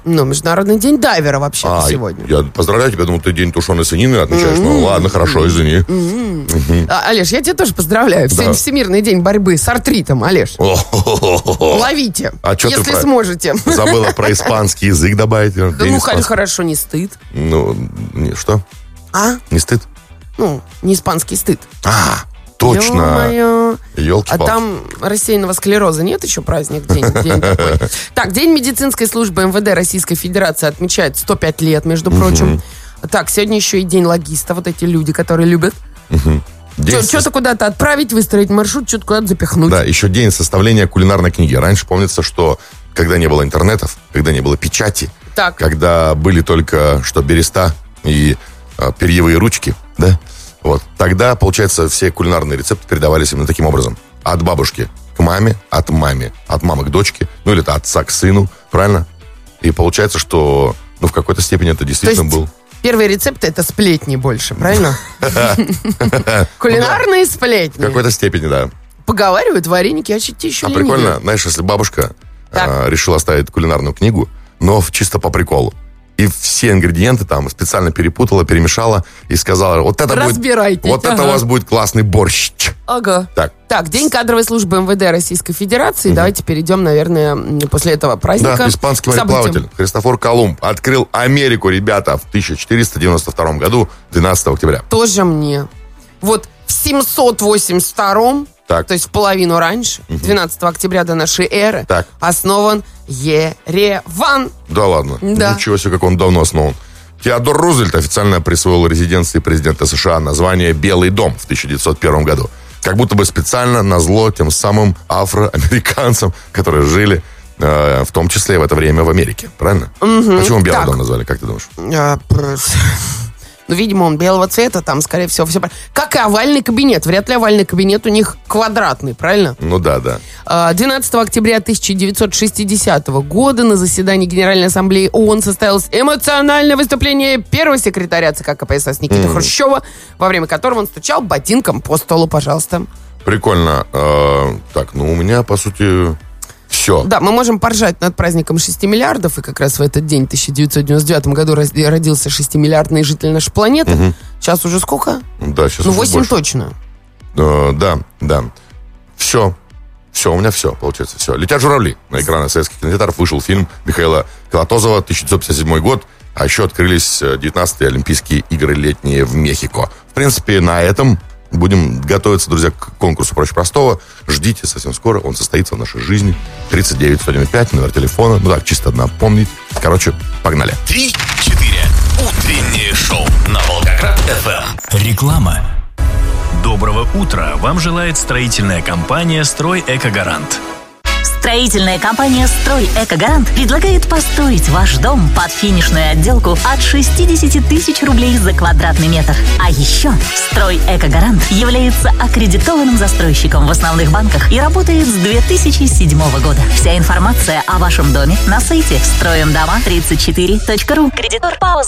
Международный день дайвера вообще сегодня. Я поздравляю тебя, думал, ты день тушеной свинины отмечаешь. Ну, ладно, хорошо, извини. Олеж, я тебя тоже поздравляю. Сегодня Всемирный день борьбы с артритом, Олеж. Ловите, если сможете. Забыла про испанский язык добавить. Хорошо, не стыд. Что? Не стыд? Не испанский стыд. Точно. Ёлки-палки. А там рассеянного склероза нет еще праздник? День такой. Так, День медицинской службы МВД Российской Федерации отмечает 105 лет, между прочим. Так, сегодня еще и День логиста. Вот эти люди, которые любят что-то куда-то отправить, выстроить маршрут, что-то куда-то запихнуть. Да, еще день составления кулинарной книги. Раньше помнится, что когда не было интернетов, когда не было печати, когда были только береста и перьевые ручки, да, вот, тогда, получается, все кулинарные рецепты передавались именно таким образом. От бабушки к маме, от мамы к дочке, или от отца к сыну, правильно? И получается, что, в какой-то степени это действительно был... Первые рецепты — это сплетни больше, правильно? Кулинарные сплетни. В какой-то степени, да. Поговаривают, вареники, а что-то еще ленивые. Прикольно, знаешь, если бабушка решила оставить кулинарную книгу, но чисто по приколу, и все ингредиенты там специально перепутала, перемешала и сказала, вот это у вас будет классный борщ. Ага. Так, День кадровой службы МВД Российской Федерации. Давайте перейдем, наверное, после этого праздника. Да, испанский мореплаватель Христофор Колумб открыл Америку, ребята, в 1492 году, 12 октября. Тоже мне. Вот в 782-м, то есть в половину раньше, 12 октября до нашей эры, основан Ереван. Да ладно? Да. Ничего себе, как он давно основан. Теодор Рузвельт официально присвоил резиденции президента США название «Белый дом» в 1901 году. Как будто бы специально назло тем самым афроамериканцам, которые жили, в том числе в это время в Америке. Правильно? Почему «Белый дом» назвали, как ты думаешь? Видимо, он белого цвета, там, скорее всего, все... Как и овальный кабинет. Вряд ли овальный кабинет у них квадратный, правильно? Да. 12 октября 1960 года на заседании Генеральной Ассамблеи ООН состоялось эмоциональное выступление первого секретаря ЦК КПСС Никиты Хрущева, во время которого он стучал ботинком по столу, пожалуйста. Прикольно. У меня, по сути... Все. Да, мы можем поржать над праздником 6 миллиардов, и как раз в этот день, в 1999 году, родился 6-миллиардный житель нашей планеты. Сейчас уже сколько? Да, сейчас уже 8 больше. Точно. Да. Все, у меня все, получается, все. «Летят журавли». На экранах советских кинотеатров вышел фильм Михаила Колотозова, 1957 год, а еще открылись 19-е Олимпийские игры летние в Мехико. В принципе, на этом... Будем готовиться, друзья, к конкурсу «Проще простого». Ждите, совсем скоро он состоится в нашей жизни. 39-101-5, номер телефона. Чисто напомнить. Погнали. 3-4. Утреннее шоу на Волгоград-ФМ. Реклама. Доброго утра. Вам желает строительная компания «Стройэкогарант». Строительная компания «Стройэкогарант» предлагает построить ваш дом под финишную отделку от 60 тысяч рублей за квадратный метр. А еще «Стройэкогарант» является аккредитованным застройщиком в основных банках и работает с 2007 года. Вся информация о вашем доме на сайте строимдома34.ру. Кредитор пауза.